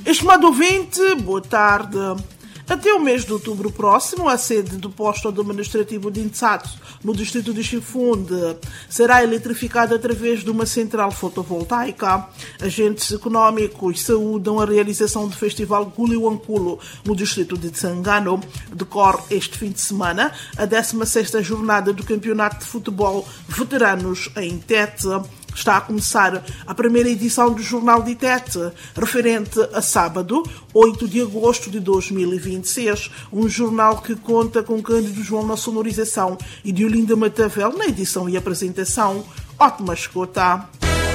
Estimado ouvinte, boa tarde. Até o mês de outubro próximo, a sede do posto administrativo de Intsatso, no distrito de Chifunde, será eletrificada através de uma central fotovoltaica. Agentes econômicos saúdam a realização do Festival Guliwankulo no distrito de Tsangano. Decorre este fim de semana a 16ª jornada do Campeonato de Futebol Veteranos em Tete. Está a começar a primeira edição do Jornal de Tete, referente a sábado, 8 de agosto de 2026, um jornal que conta com Cândido João na sonorização e de Olinda Matavel na edição e apresentação. Ótima escuta!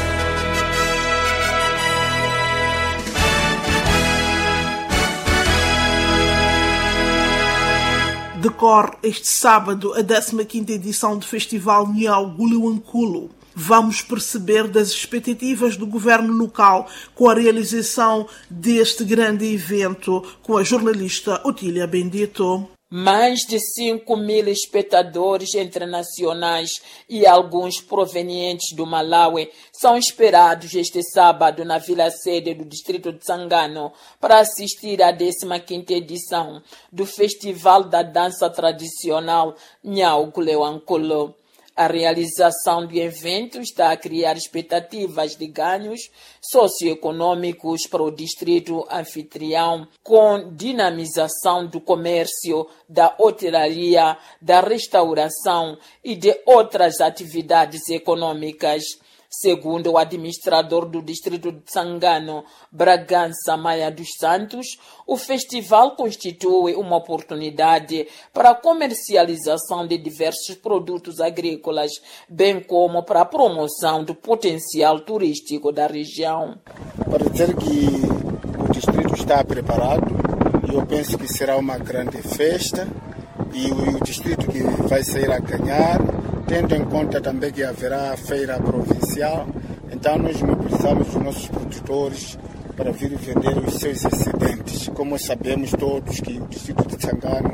Decorre este sábado a 15ª edição do Festival Niau Guliwankulo. Vamos perceber das expectativas do governo local com a realização deste grande evento com a jornalista Otília Bendito. Mais de 5.000 espectadores internacionais e alguns provenientes do Malawi são esperados este sábado na vila-sede do distrito de Tsangano para assistir à 15ª edição do Festival da Dança Tradicional Niau Guliwankulo. A realização do evento está a criar expectativas de ganhos socioeconômicos para o distrito anfitrião, com dinamização do comércio, da hotelaria, da restauração e de outras atividades econômicas. Segundo o administrador do distrito de Tsangano, Bragança Maia dos Santos, o festival constitui uma oportunidade para a comercialização de diversos produtos agrícolas, bem como para a promoção do potencial turístico da região. Para dizer que o distrito está preparado, eu penso que será uma grande festa e o distrito que vai sair a ganhar, tendo em conta também que haverá feira provincial, então nós mobilizamos os nossos produtores para vir vender os seus excedentes. Como sabemos todos que o distrito de Tsangano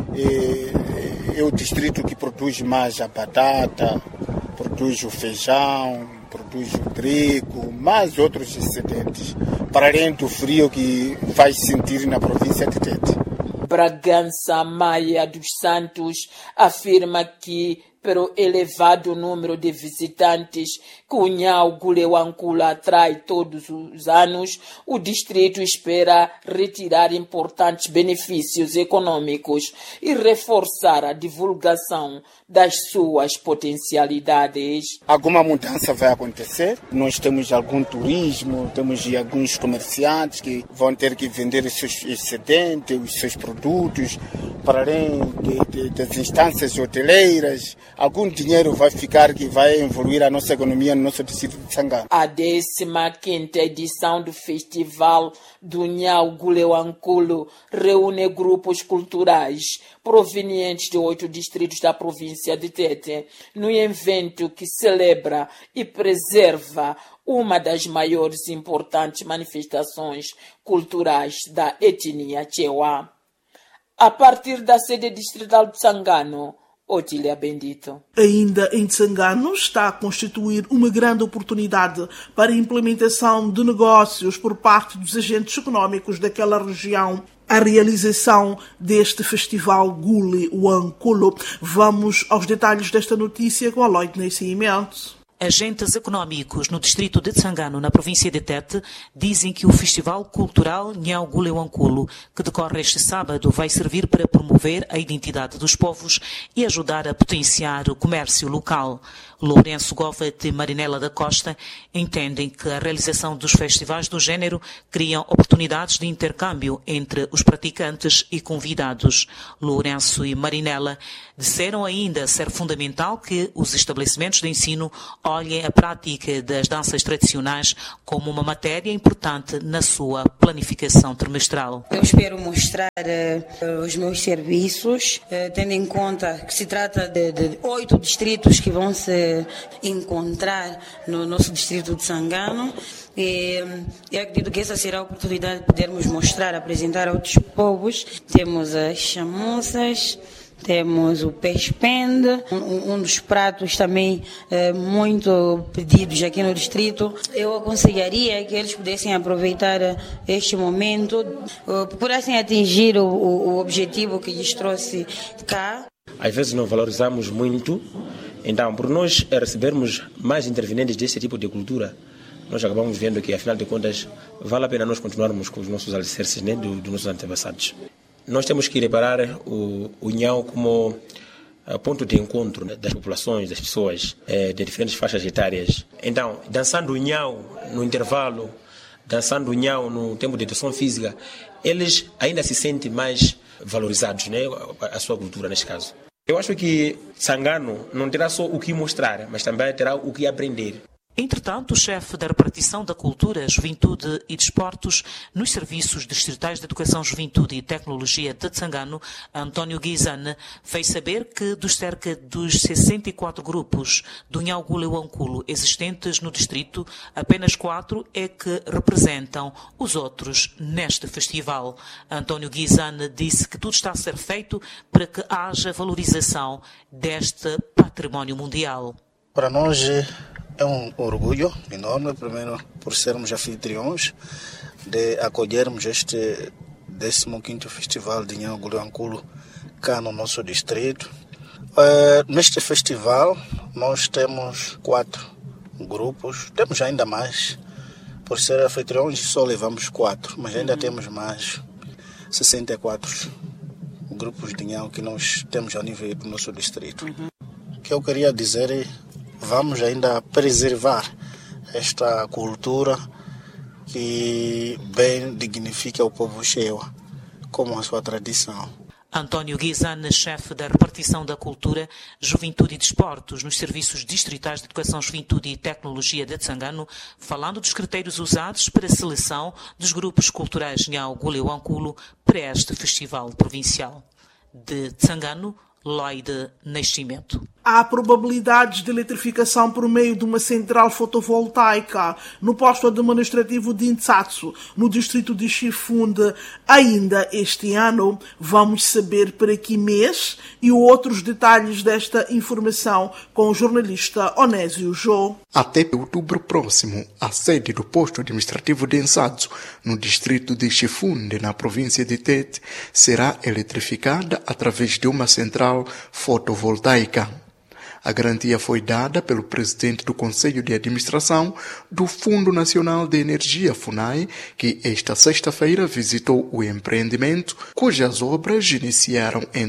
é o distrito que produz mais a batata, produz o feijão, produz o trigo, mais outros excedentes, para além do frio que vai sentir na província de Tete. Bragança Maia dos Santos afirma que, pelo elevado número de visitantes que o Niau Guliwankulo atrai todos os anos, o distrito espera retirar importantes benefícios econômicos e reforçar a divulgação das suas potencialidades. Alguma mudança vai acontecer. Nós temos algum turismo, temos alguns comerciantes que vão ter que vender os seus excedentes, os seus produtos, para além das instâncias hoteleiras. Algum dinheiro vai ficar que vai evoluir a nossa economia no nosso distrito de Tsangano. A 15ª edição do Festival do Niau Guliwankulo reúne grupos culturais provenientes de 8 distritos da província de Tete, no evento que celebra e preserva uma das maiores e importantes manifestações culturais da etnia Chewa. A partir da sede distrital de Tsangano, Otília Bendito. Ainda em Tsangano está a constituir uma grande oportunidade para a implementação de negócios por parte dos agentes econômicos daquela região. A realização deste festival Guliwankulo. Vamos aos detalhes desta notícia com a Lloyd Nascimento. Agentes econômicos no distrito de Tsangano, na província de Tete, dizem que o Festival Cultural Niau Guliwankulo, que decorre este sábado, vai servir para promover a identidade dos povos e ajudar a potenciar o comércio local. Lourenço Gouveia e Marinela da Costa entendem que a realização dos festivais do género criam oportunidades de intercâmbio entre os praticantes e convidados. Lourenço e Marinela disseram ainda ser fundamental que os estabelecimentos de ensino olhem a prática das danças tradicionais como uma matéria importante na sua planificação trimestral. Eu espero mostrar os meus serviços, tendo em conta que se trata de 8 distritos que vão se encontrar no nosso distrito de Tsangano. Eu acredito que essa será a oportunidade de podermos mostrar, apresentar a outros povos. Temos as chamuças, temos o peixe pende, um dos pratos também muito pedidos aqui no distrito. Eu aconselharia que eles pudessem aproveitar este momento, pudessem atingir o objetivo que lhes trouxe cá. Às vezes não valorizamos muito, então por nós recebermos mais intervenientes desse tipo de cultura, nós acabamos vendo que, afinal de contas, vale a pena nós continuarmos com os nossos alicerces, né, dos nossos antepassados. Nós temos que reparar o Nhau como ponto de encontro, né, das populações, das pessoas, de diferentes faixas etárias. Então, dançando o Nhau no intervalo, dançando o Nhau no tempo de educação física, eles ainda se sentem mais valorizados, né, a sua cultura neste caso. Eu acho que Tsangano não terá só o que mostrar, mas também terá o que aprender. Entretanto, o chefe da repartição da Cultura, Juventude e Desportos nos Serviços Distritais de Educação, Juventude e Tecnologia de Tsangano, António Guizane, fez saber que dos cerca dos 64 grupos do Nhauguleuanculo existentes no distrito, apenas 4 é que representam os outros neste festival. António Guizane disse que tudo está a ser feito para que haja valorização deste património mundial. Para nós é um orgulho enorme, primeiro por sermos anfitriões, de acolhermos este 15º Festival de Nhauguleuanculo cá no nosso distrito. Neste festival nós temos 4 grupos, temos ainda mais, por ser anfitriões só levamos 4, mas ainda temos mais 64 grupos de Nhau que nós temos a nível do nosso distrito. O que eu queria dizer é vamos ainda preservar esta cultura que bem dignifica o povo Shewa, como a sua tradição. António Guizane, chefe da repartição da Cultura, Juventude e Desportos nos Serviços Distritais de Educação, Juventude e Tecnologia de Tsangano, falando dos critérios usados para a seleção dos grupos culturais Nhauguleuanculo para este festival provincial. De Tsangano, Lloyd Nascimento. Há probabilidades de eletrificação por meio de uma central fotovoltaica no posto administrativo de Intsatso, no distrito de Chifunde, ainda este ano. Vamos saber para que mês e outros detalhes desta informação com o jornalista Onésio Jô. Até outubro próximo, a sede do posto administrativo de Intsatso, no distrito de Chifunde, na província de Tete, será eletrificada através de uma central fotovoltaica. A garantia foi dada pelo presidente do Conselho de Administração do Fundo Nacional de Energia, FUNAI, que esta sexta-feira visitou o empreendimento, cujas obras iniciaram em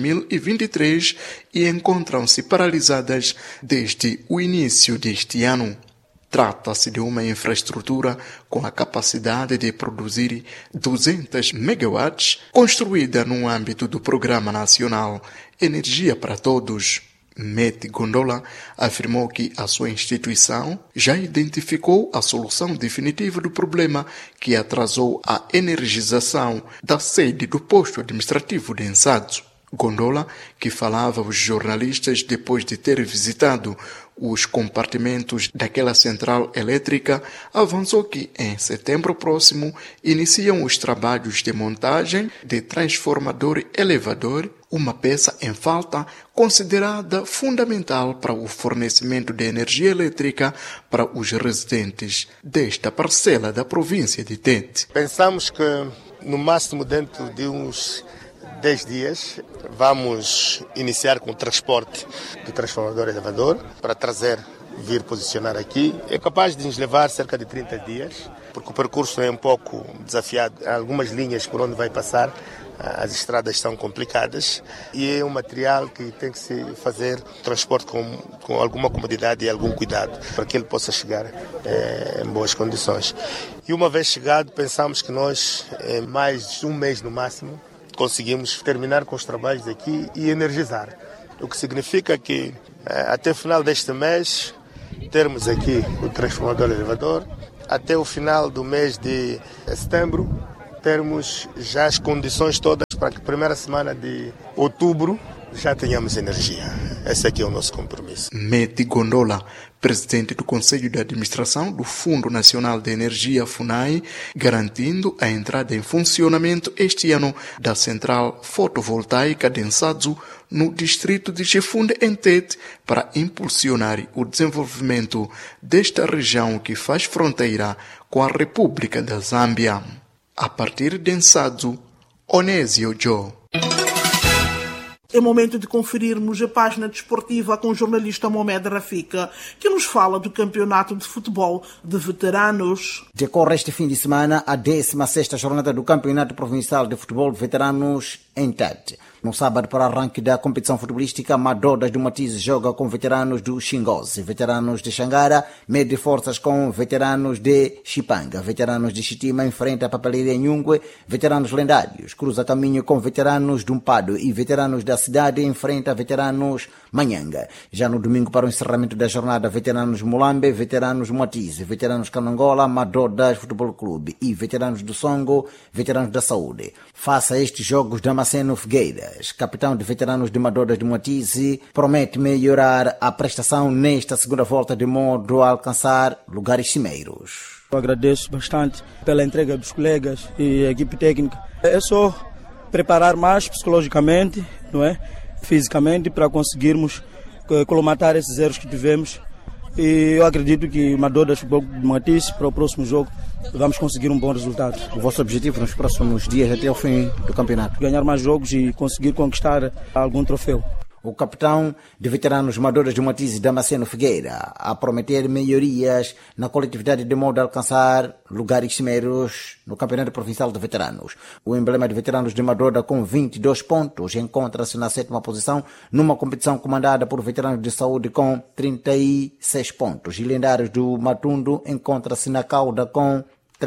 2023 e encontram-se paralisadas desde o início deste ano. Trata-se de uma infraestrutura com a capacidade de produzir 200 megawatts, construída no âmbito do Programa Nacional Energia para Todos. Mete Gondola afirmou que a sua instituição já identificou a solução definitiva do problema que atrasou a energização da sede do posto administrativo de Intsatso. Gondola, que falava aos jornalistas depois de ter visitado os compartimentos daquela central elétrica, avançou que em setembro próximo iniciam os trabalhos de montagem de transformador-elevador, uma peça em falta considerada fundamental para o fornecimento de energia elétrica para os residentes desta parcela da província de Tete. Pensamos que no máximo dentro de uns 10 dias vamos iniciar com o transporte do transformador-elevador para vir posicionar aqui. É capaz de nos levar cerca de 30 dias, porque o percurso é um pouco desafiado. Há algumas linhas por onde vai passar, as estradas são complicadas e é um material que tem que se fazer transporte com alguma comodidade e algum cuidado para que ele possa chegar em boas condições. E uma vez chegado, pensamos que nós, em mais de um mês no máximo, conseguimos terminar com os trabalhos aqui e energizar. O que significa que até o final deste mês termos aqui o transformador-elevador, até o final do mês de setembro termos já as condições todas para que a primeira semana de outubro já tenhamos energia. Esse aqui é o nosso compromisso. Meti Gondola, presidente do Conselho de Administração do Fundo Nacional de Energia, FUNAI, garantindo a entrada em funcionamento este ano da central fotovoltaica de Nsatsu no distrito de Chifunde, em Tete, para impulsionar o desenvolvimento desta região que faz fronteira com a República da Zâmbia. A partir de Nsatsu, Onésio Joe. É momento de conferirmos a página desportiva com o jornalista Mohamed Rafika, que nos fala do campeonato de futebol de veteranos. Decorre este fim de semana a 16ª jornada do Campeonato Provincial de Futebol de Veteranos em Tete. No sábado, para arranque da competição futebolística, Madodas do Matize joga com veteranos do Xingoze, veteranos de Xangara, mede forças com veteranos de Chipanga, veteranos de Chitima enfrenta a Papelaria Nhungue, veteranos lendários, cruza caminho com veteranos do Mpado e veteranos da cidade enfrenta veteranos Manhanga. Já no domingo, para o encerramento da jornada, veteranos Mulambe, veteranos Matize, veteranos Canangola, Madodas Futebol Clube e veteranos do Songo, veteranos da Saúde. Face a estes jogos, Damasceno Figueiras, capitão de veteranos de Madodas de Matize, promete melhorar a prestação nesta segunda volta de modo a alcançar lugares cimeiros. Eu agradeço bastante pela entrega dos colegas e a equipe técnica. É só preparar mais psicologicamente, não é? Fisicamente, para conseguirmos colmatar esses erros que tivemos. E eu acredito que Madodas Futebol de Matize, para o próximo jogo, vamos conseguir um bom resultado. O vosso objetivo nos próximos dias até o fim do campeonato? Ganhar mais jogos e conseguir conquistar algum troféu. O capitão de veteranos Madodas de Matize, Damasceno Figueira, a prometer melhorias na coletividade de modo a alcançar lugares cimeiros no Campeonato Provincial de Veteranos. O emblema de veteranos de Madoda, com 22 pontos, encontra-se na 7ª posição numa competição comandada por veteranos de saúde com 36 pontos. E lendários do Matundo encontra-se na cauda com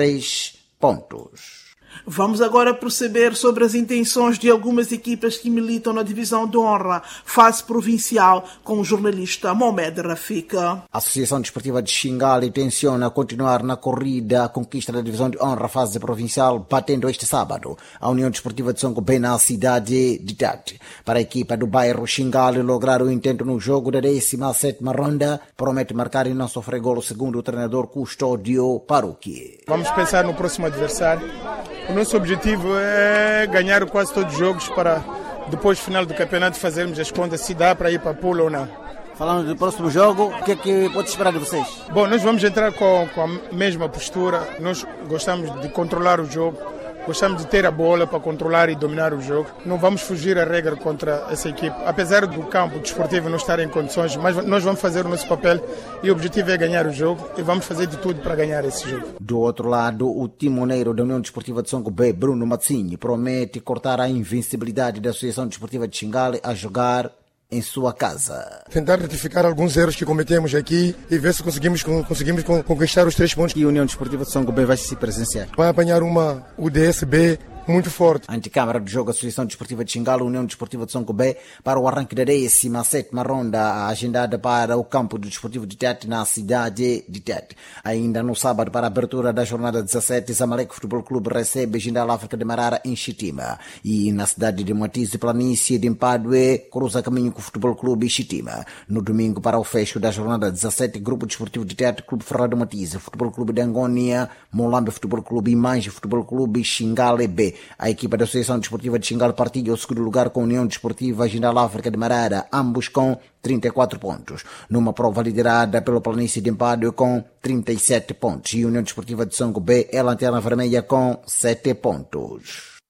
3 pontos. Vamos agora perceber sobre as intenções de algumas equipas que militam na divisão de honra, fase provincial, com o jornalista Mohamed Rafika. A Associação Desportiva de Xingali tenciona continuar na corrida à conquista da divisão de honra, fase provincial, batendo este sábado a União Desportiva de Songobé na cidade de Tete. Para a equipa do bairro Xingali lograr o intento no jogo da 17ª ronda, promete marcar e não sofrer golo, segundo o treinador Custódio Paruqui. Vamos pensar no próximo adversário. O nosso objetivo é ganhar quase todos os jogos para depois do final do campeonato fazermos as contas se dá para ir para a pula ou não. Falando do próximo jogo, o que é que pode esperar de vocês? Bom, nós vamos entrar com a mesma postura. Nós gostamos de controlar o jogo, gostamos de ter a bola para controlar e dominar o jogo. Não vamos fugir à regra contra essa equipe. Apesar do campo desportivo não estar em condições, mas nós vamos fazer o nosso papel e o objetivo é ganhar o jogo e vamos fazer de tudo para ganhar esse jogo. Do outro lado, o timoneiro da União Desportiva de Songobé, Bruno Matsinho, promete cortar a invencibilidade da Associação Desportiva de Xingali a jogar em sua casa. Tentar retificar alguns erros que cometemos aqui e ver se conseguimos conquistar os 3 pontos. E a União Desportiva de Songobé vai se presenciar? Vai apanhar uma UDSB muito forte. A Anticâmara do Jogo, Associação Desportiva de Xingala, União Desportiva de Songobé, para o arranque da 17ª ronda, agendada para o campo do Desportivo de Tete, na cidade de Tete. Ainda no sábado, para a abertura da jornada 17, Zamalek Futebol Clube recebe Jindal África de Marara em Chitima. E na cidade de Matize, Planície de Mpadue, cruza caminho com o Futebol Clube Chitima. No domingo, para o fecho da jornada 17, Grupo Desportivo de Tete, Clube Ferrado Matize, Futebol Clube de Angônia, Molambe Futebol Clube e Manje Futebol Clube Xingale B. A equipa da Associação Desportiva de Xingali partilha o segundo lugar com a União Desportiva Jindal África de Marara, ambos com 34 pontos. Numa prova liderada pelo Planície de Mpadue com 37 pontos. E a União Desportiva de Songobé é a lanterna vermelha com 7 pontos.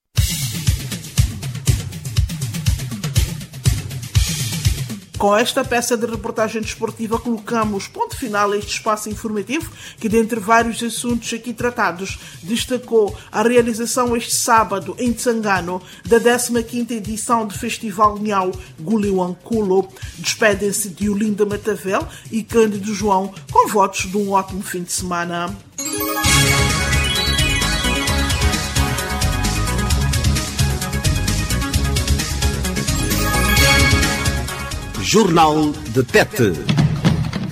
Com esta peça de reportagem desportiva, colocamos ponto final a este espaço informativo que, dentre vários assuntos aqui tratados, destacou a realização este sábado em Tsangano da 15ª edição do Festival Nhau Guliwankulo. Despedem-se de Olinda Matavel e Cândido João com votos de um ótimo fim de semana. Jornal de Tete.